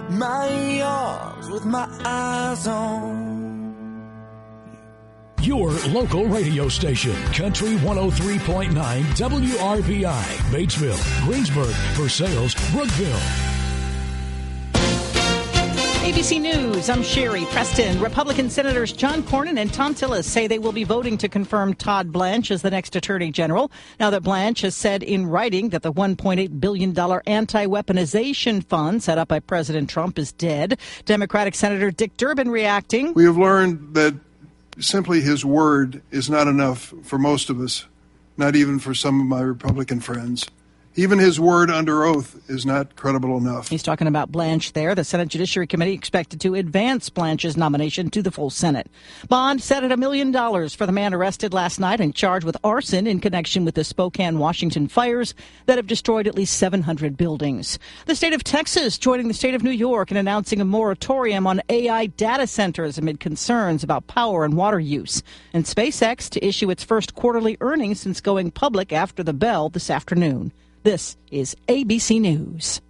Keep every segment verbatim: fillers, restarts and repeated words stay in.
my arms with my eyes on. Your local radio station, Country one oh three point nine W R B I, Batesville, Greensburg, Versailles, Brookville. A B C News, I'm Sherry Preston. Republican Senators John Cornyn and Thom Tillis say they will be voting to confirm Todd Blanche as the next Attorney General, now that Blanche has said in writing that the one point eight billion dollars anti-weaponization fund set up by President Trump is dead. Democratic Senator Dick Durbin reacting. We have learned that simply his word is not enough for most of us, not even for some of my Republican friends. Even his word under oath is not credible enough. He's talking about Blanche there. The Senate Judiciary Committee expected to advance Blanche's nomination to the full Senate. Bond set at a million dollars for the man arrested last night and charged with arson in connection with the Spokane, Washington fires that have destroyed at least seven hundred buildings. The state of Texas joining the state of New York in announcing a moratorium on A I data centers amid concerns about power and water use. And SpaceX to issue its first quarterly earnings since going public after the bell this afternoon. This is A B C News.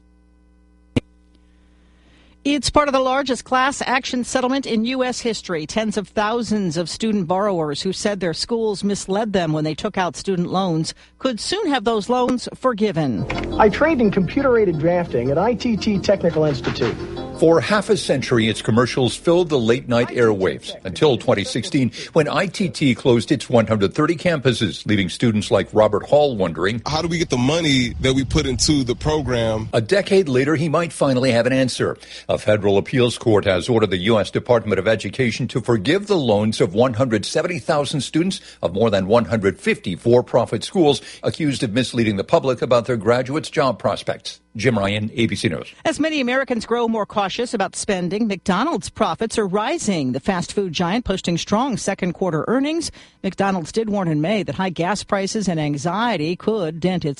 It's part of the largest class action settlement in U S history. Tens of thousands of student borrowers who said their schools misled them when they took out student loans could soon have those loans forgiven. I trained in computer-aided drafting at I T T Technical Institute. For half a century, its commercials filled the late-night airwaves until twenty sixteen, when I T T closed its one hundred thirty campuses, leaving students like Robert Hall wondering, how do we get the money that we put into the program? A decade later, he might finally have an answer. A federal appeals court has ordered the U S Department of Education to forgive the loans of one hundred seventy thousand students of more than one hundred fifty for-profit schools accused of misleading the public about their graduates' job prospects. Jim Ryan, A B C News. As many Americans grow more cautious about spending, McDonald's profits are rising. The fast food giant posting strong second quarter earnings. McDonald's did warn in May that high gas prices and anxiety could dent its